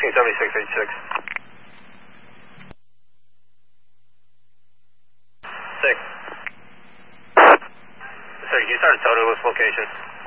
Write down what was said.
Booking 7686. 6. Sir, can you start a total of this location?